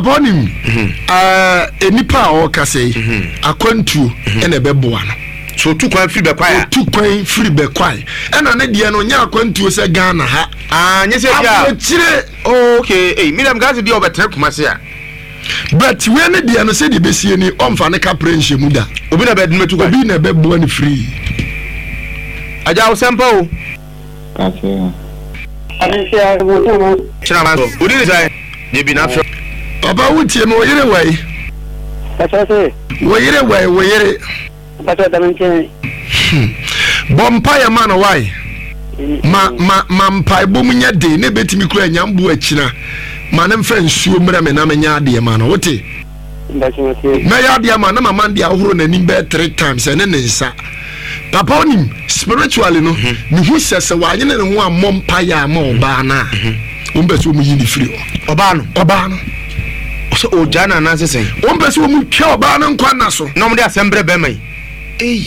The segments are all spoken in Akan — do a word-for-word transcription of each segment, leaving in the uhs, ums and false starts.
papa nim eh enipa o kase akwantuo ene beboa no so tu kwan free be kwai tu kwan free be kwai ena ne de no nya akwantuo se Ghana ha ah nye se dia chire okay eh midam gas dia obetre kumase a but we ne de no se de besie ni omfa ne kapre nhemu da obi na be de metu kwan obi na beboa ni free aja o sempo o okay Alisia mo chira ma so odi ni sai de bi na fro papa wutie no yire wai Kachase wo yire wai wo yire Pata damanche bompa ya man why ma ma ma mpa bom nya de ne betimi kura nyambu akina ma ne mfa nsuo mra me na menya de ma no wote me ya de ma na mama de ahoro na nim be three times ene ne nsa papa onim spiritually no ne hu sese wa anye ne ho amom pa ya ma oba na umbe so mu yini free oba no oba no so o jana na sesen umbe so mu twa oba no nkwa na so no mo de asembre be mai eh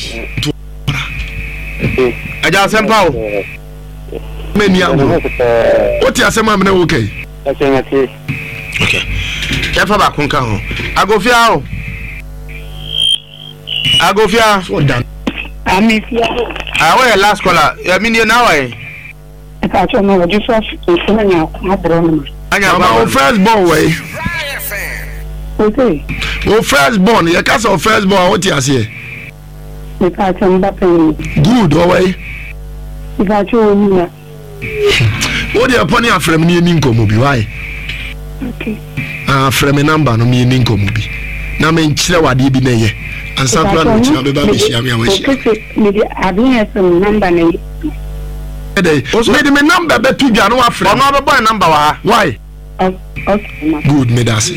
aja sempa o meni awo oti asema mena wo kai okay okay kefa ba kunka ho agofia o agofia so dan amifia ah we last caller ya mini na why ka cho no just so nya abro no anya ba o first born way okay o first born ya kasa o first born oti ase ka cho Mbappe good o way ka cho ni ya o de upon ya frame ni ni nkomo bi why okay ah frame number no mi ni nkomo bi na me nkyire wade bi na ye ansa kura no kyira be ba be hia me awashi okay me di abin some number na yi ede me di me number be tu dwa no wa frame ono be boy number wa why okay good me that's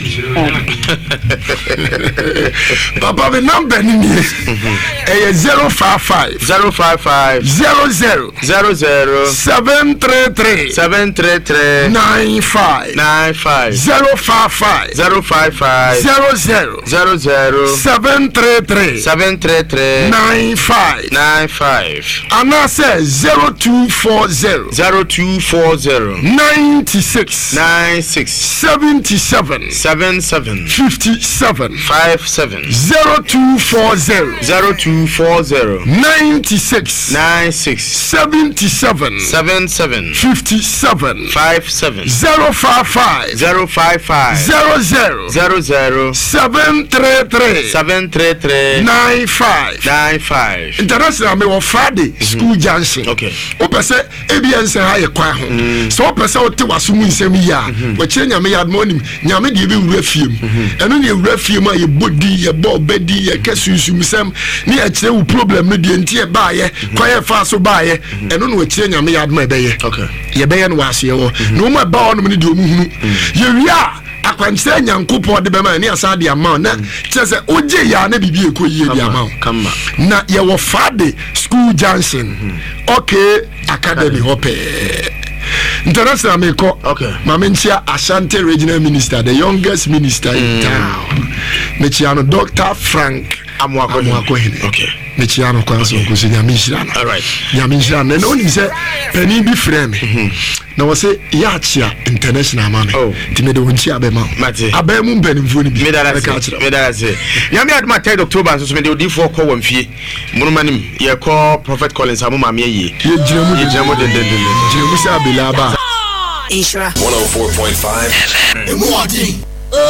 papa the number ni ni eh zero five five zero five five zero zero zero zero seven three three seven three three nine five nine five zero five five zero five five zero zero zero zero seven three three seven three three nine five nine five and I say zero two four zero zero two four zero ninety six nine six seventy seven seven seven fifty seven five seven zero two four zero zero two four zero ninety six nine six seventy seven seven seven fifty seven five seven zero five five zero five five zero zero zero zero seven three three seven three three nine five nine five. International me on Friday school junction. Okay. O pese ebien se ha ye kwa ho. So o pese o te wasumu nsem ya. We kire nyame ya admonim. Nyame de be wura fiem. Eno ne wura fiem a ye body ye bo bedi ye kesusum sem. Ne ye kire wo problem no de ntie ba ye. Kwa ye fa so ba ye. Eno no we kire nyame ya admo e be ye. Okay. Ye be ye no wase ye wo. No mo ba ono ne de omu hunu. Ye wia akwanse nyankopɔ de bema ne asa de ama na kyese oje ya na bibi ekoyie de ama kama na ye wo Friday school junction okay academy hope international me ko okay mama ntia Ashanti regional minister the youngest minister in town me chiano Doctor Frank Amwako Amwako okay me chiano kwanso ko se nyame nhirana all right nyame nhirana na oni se pani bi frame na wo se yaachia international mama oh time de wonchi abema abemu mpanimfo ni bi me dara se me dara se nyame aduma third October so me de odi for ko wamfie munumanim ye call Prophet Collins amuma me ye ye jiramu ye jiramu den den den jiramu se abelaba Isra one oh four point five Emwadi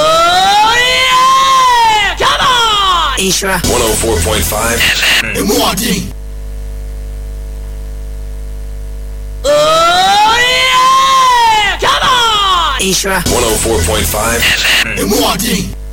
oh yeah come on Isra one oh four point five Emwadi oh yeah come on Isra one oh four point five Emwadi